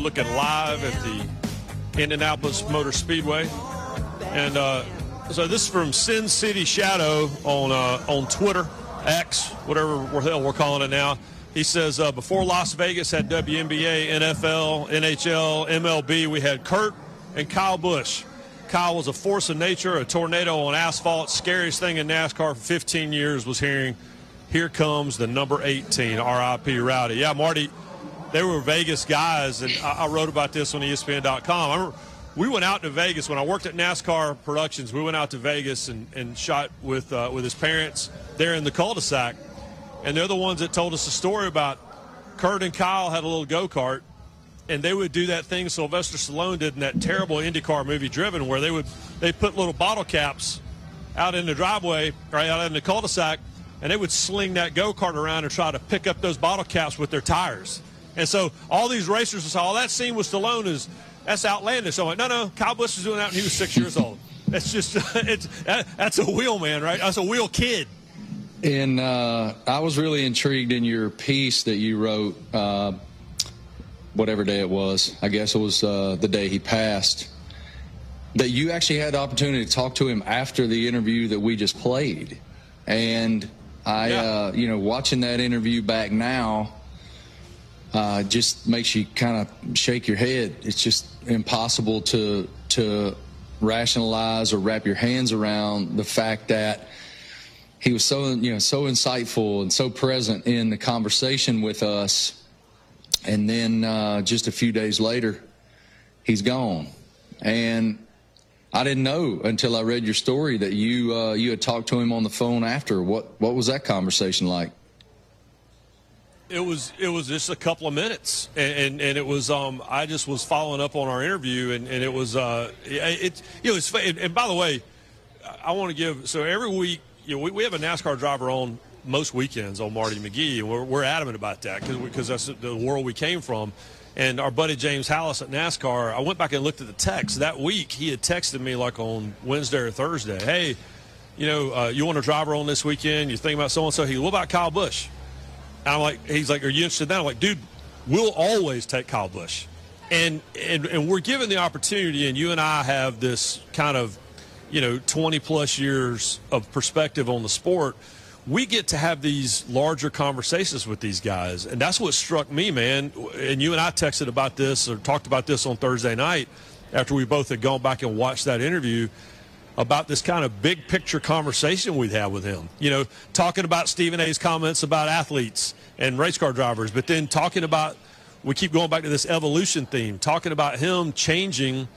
looking live at the Indianapolis Motor Speedway. And so this is from Sin City Shadow on Twitter, X, whatever the hell we're calling it now. He says, before Las Vegas had WNBA, NFL, NHL, MLB, we had Kurt and Kyle Busch. Kyle was a force of nature, a tornado on asphalt. Scariest thing in NASCAR for 15 years was hearing, here comes the number 18, R.I.P. Rowdy. Yeah, Marty, they were Vegas guys, and I wrote about this on ESPN.com. I remember we went out to Vegas when I worked at NASCAR Productions. We went out to Vegas and shot with his parents there in the cul-de-sac. And they're the ones that told us the story about Kurt and Kyle had a little go-kart, and they would do that thing Sylvester Stallone did in that terrible IndyCar movie Driven, where they put little bottle caps out in the driveway, right out in the cul-de-sac, and they would sling that go-kart around and try to pick up those bottle caps with their tires. And so all these racers would say, oh, that scene with Stallone that's outlandish. So I'm like, no, Kyle Busch was doing that when he was 6 years old. That's just that's a wheel man, right? That's a wheel kid. And I was really intrigued in your piece that you wrote, whatever day it was. I guess it was the day he passed, that you actually had the opportunity to talk to him after the interview that we just played. And watching that interview back now just makes you kind of shake your head. It's just impossible to rationalize or wrap your hands around the fact that he was so insightful and so present in the conversation with us, and then just a few days later, he's gone. And I didn't know until I read your story that you had talked to him on the phone after. What was that conversation like? It was just a couple of minutes, and it was I just was following up on our interview, and it was it's and by the way, I want to give, so every week, we have a NASCAR driver on most weekends on Marty McGee, and we're adamant about that because that's the world we came from. And our buddy James Hallis at NASCAR, I went back and looked at the text. That week, he had texted me like on Wednesday or Thursday, hey, you want a driver on this weekend? You thinking about so-and-so? What about Kyle Busch? And I'm like, he's like, are you interested in that? I'm like, dude, we'll always take Kyle Busch. And we're given the opportunity, and you and I have this kind of 20-plus years of perspective on the sport. We get to have these larger conversations with these guys, and that's what struck me, man. And you and I texted about this or talked about this on Thursday night after we both had gone back and watched that interview about this kind of big picture conversation we'd had with him. Talking about Stephen A's comments about athletes and race car drivers, but then talking about, we keep going back to this evolution theme, talking about him changing,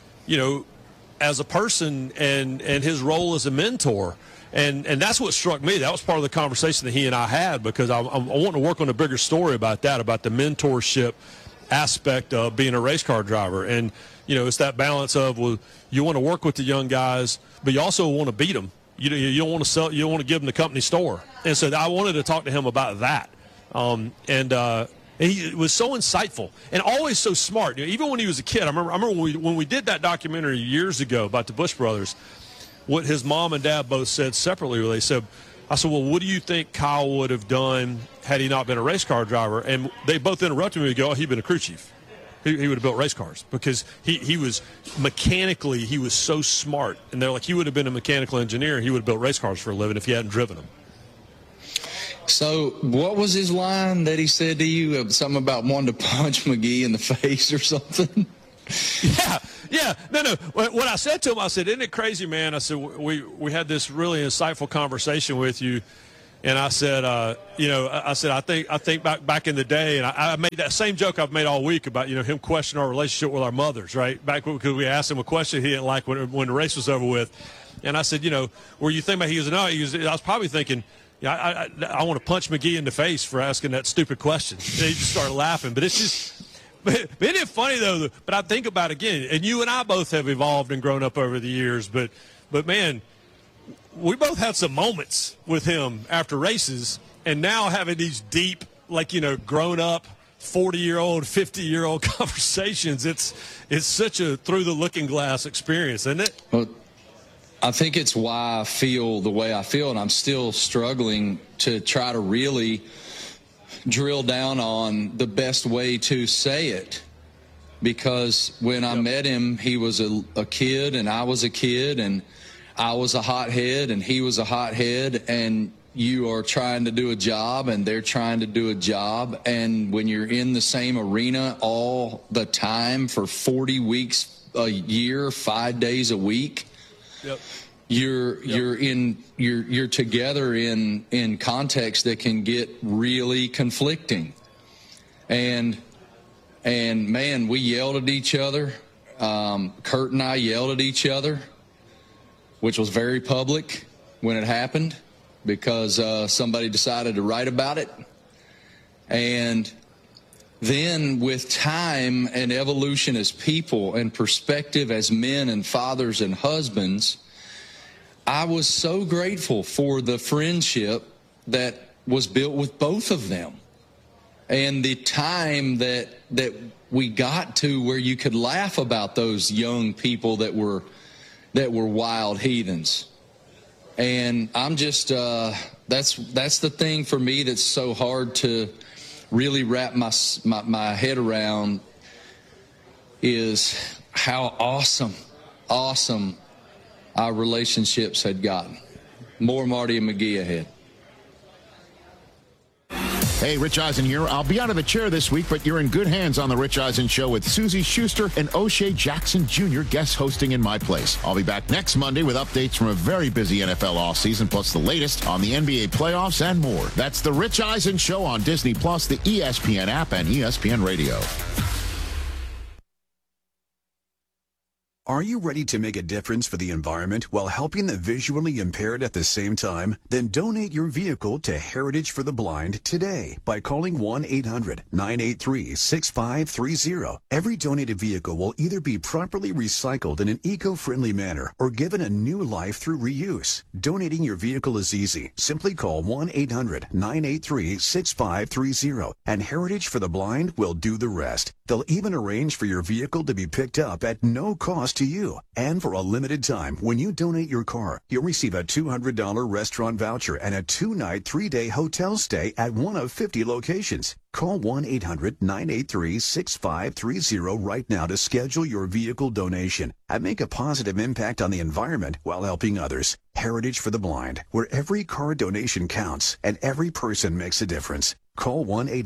as a person and his role as a mentor. And that's what struck me. That was part of the conversation that he and I had, because I want to work on a bigger story about that, about the mentorship aspect of being a race car driver. And, it's that balance of, well, you want to work with the young guys, but you also want to beat them. You don't want to sell, you don't want to give them the company store. And so I wanted to talk to him about that. And he was so insightful and always so smart. Even when he was a kid, I remember when we did that documentary years ago about the Busch brothers, what his mom and dad both said separately. I said, well, what do you think Kyle would have done had he not been a race car driver? And they both interrupted me and go, oh, he'd been a crew chief. He would have built race cars, because he was mechanically, he was so smart. And they're like, he would have been a mechanical engineer. He would have built race cars for a living if he hadn't driven them. So what was his line that he said to you? Something about wanting to punch McGee in the face or something? Yeah. No. What I said to him, I said, isn't it crazy, man? I said, we had this really insightful conversation with you. And I said, I think back in the day, and I made that same joke I've made all week about, him questioning our relationship with our mothers, right? Back because we asked him a question he didn't like when the race was over with. And I said, were you thinking about, I was probably thinking, I want to punch McGee in the face for asking that stupid question. And he just started laughing. But it's just, isn't it funny, though? But I think about it again, and you and I both have evolved and grown up over the years, but man, we both had some moments with him after races, and now having these deep, grown up, 40-year-old, 50-year-old conversations, it's such a through the looking glass experience, isn't it? Well, I think it's why I feel the way I feel, and I'm still struggling to try to really drill down on the best way to say it. because when I met him, he was a kid and I was a kid, and I was a hothead and he was a hothead, and you are trying to do a job and they're trying to do a job. And when you're in the same arena all the time for 40 weeks a year, 5 days a week, you're together in context that can get really conflicting. And man, we yelled at each other. Kurt and I yelled at each other, which was very public when it happened, because somebody decided to write about it. And then with time and evolution as people and perspective as men and fathers and husbands, I was so grateful for the friendship that was built with both of them. And the time that we got to where you could laugh about those young people that were wild heathens. And I'm just, that's the thing for me that's so hard to really wrap my head around, is how awesome our relationships had gotten. More Marty and McGee ahead. Hey, Rich Eisen here. I'll be out of the chair this week, but you're in good hands on The Rich Eisen Show with Susie Schuster and O'Shea Jackson Jr. guest hosting in my place. I'll be back next Monday with updates from a very busy NFL offseason, plus the latest on the NBA playoffs and more. That's The Rich Eisen Show on Disney+, the ESPN app, and ESPN Radio. Are you ready to make a difference for the environment while helping the visually impaired at the same time? Then donate your vehicle to Heritage for the Blind today by calling 1-800-983-6530. Every donated vehicle will either be properly recycled in an eco-friendly manner or given a new life through reuse. Donating your vehicle is easy. Simply call 1-800-983-6530 and Heritage for the Blind will do the rest. They'll even arrange for your vehicle to be picked up at no cost to you. And for a limited time, when you donate your car, you'll receive a $200 restaurant voucher and a 2-night, 3-day hotel stay at one of 50 locations. Call 1-800-983-6530 right now to schedule your vehicle donation and make a positive impact on the environment while helping others. Heritage for the Blind, where every car donation counts and every person makes a difference. Call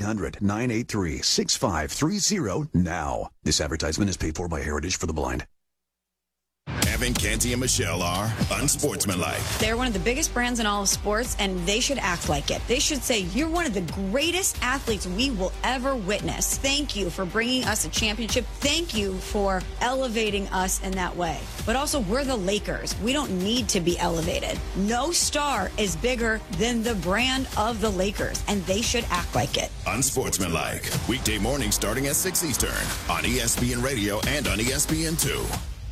1-800-983-6530 now. This advertisement is paid for by Heritage for the Blind. Evan, Canty, and Michelle are unsportsmanlike. They're one of the biggest brands in all of sports, and they should act like it. They should say, you're one of the greatest athletes we will ever witness. Thank you for bringing us a championship. Thank you for elevating us in that way. But also, we're the Lakers. We don't need to be elevated. No star is bigger than the brand of the Lakers, and they should act like it. Unsportsmanlike. Weekday mornings starting at 6 Eastern on ESPN Radio and on ESPN2.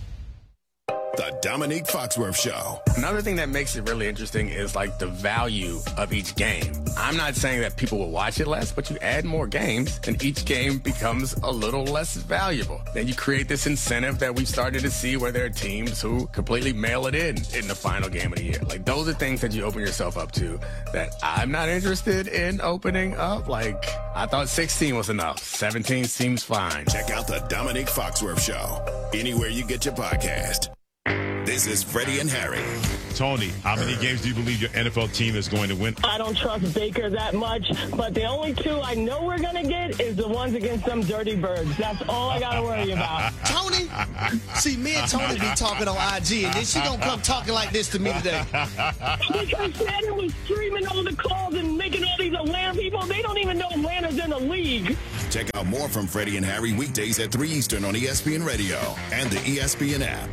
The Dominique Foxworth Show. Another thing that makes it really interesting is like the value of each game. I'm not saying that people will watch it less, but you add more games and each game becomes a little less valuable. Then you create this incentive that we started to see where there are teams who completely mail it in the final game of the year. Like, those are things that you open yourself up to that I'm not interested in opening up. Like, I thought 16 was enough. 17 seems fine. Check out the Dominique Foxworth Show anywhere you get your podcast. This is Freddie and Harry. Tony, how many games do you believe your NFL team is going to win? I don't trust Baker that much, but the only two I know we're going to get is the ones against them dirty birds. That's all I got to worry about. Tony, see, me and Tony be talking on IG, and then she going to come talking like this to me today. Because Shannon was streaming all the calls and making all these Atlanta people, they don't even know Atlanta's in the league. Check out more from Freddie and Harry weekdays at 3 Eastern on ESPN Radio and the ESPN app.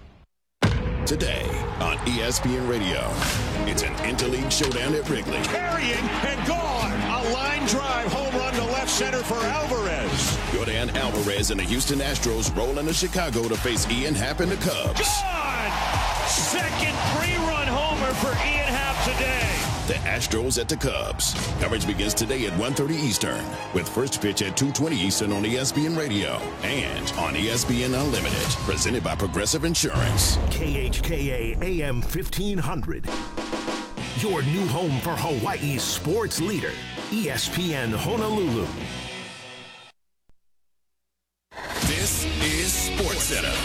Today on ESPN Radio, it's an interleague showdown at Wrigley. Carrying and gone. A line drive home run to left center for Alvarez. Jordan Alvarez and the Houston Astros roll into Chicago to face Ian Happ and the Cubs. Gone! Second three-run homer for Ian Happ today. The Astros at the Cubs. Coverage begins today at 1:30 Eastern with first pitch at 2:20 Eastern on ESPN Radio and on ESPN Unlimited, presented by Progressive Insurance. KHKA AM 1500. Your new home for Hawaii's sports leader, ESPN Honolulu. This is SportsCenter.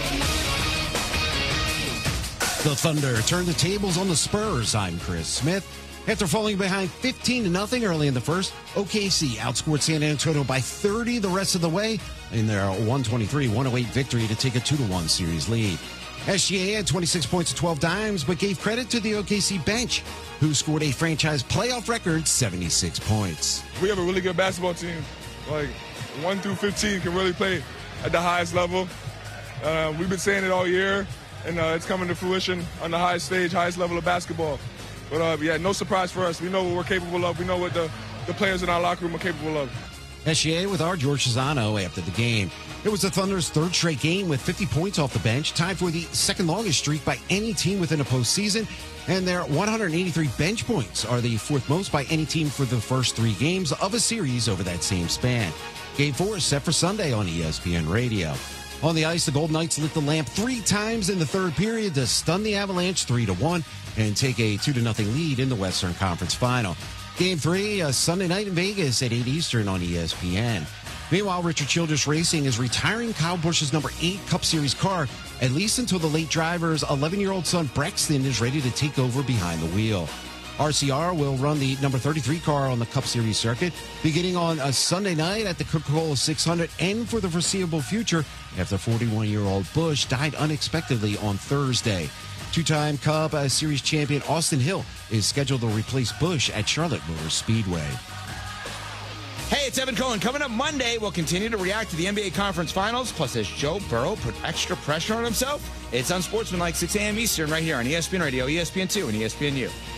The Thunder turn the tables on the Spurs. I'm Chris Smith. After falling behind 15-0 early in the first, OKC outscored San Antonio by 30 the rest of the way in their 123-108 victory to take a 2-1 series lead. SGA had 26 points and 12 dimes, but gave credit to the OKC bench, who scored a franchise playoff record 76 points. We have a really good basketball team. Like, 1 through 15 can really play at the highest level. We've been saying it all year, and it's coming to fruition on the highest stage, highest level of basketball. But, yeah, no surprise for us. We know what we're capable of. We know what the players in our locker room are capable of. SGA with our George Chazano after the game. It was the Thunder's third straight game with 50 points off the bench, tied for the second longest streak by any team within a postseason. And their 183 bench points are the fourth most by any team for the first 3 games of a series over that same span. Game 4 is set for Sunday on ESPN Radio. On the ice, the Golden Knights lit the lamp 3 times in the third period to stun the Avalanche 3-1 and take a 2-0 lead in the Western Conference Final. Game 3, Sunday night in Vegas at 8 Eastern on ESPN. Meanwhile, Richard Childress Racing is retiring Kyle Busch's number 8 Cup Series car, at least until the late driver's 11-year-old son Brexton is ready to take over behind the wheel. RCR will run the number 33 car on the Cup Series circuit, beginning on a Sunday night at the Coca-Cola 600 and for the foreseeable future after 41-year-old Busch died unexpectedly on Thursday. 2-time Cup Series champion Austin Hill is scheduled to replace Busch at Charlotte Motor Speedway. Hey, it's Evan Cohen. Coming up Monday, we'll continue to react to the NBA Conference Finals. Plus, as Joe Burrow put extra pressure on himself, it's Unsportsmanlike 6 a.m. Eastern right here on ESPN Radio, ESPN2, and ESPNU.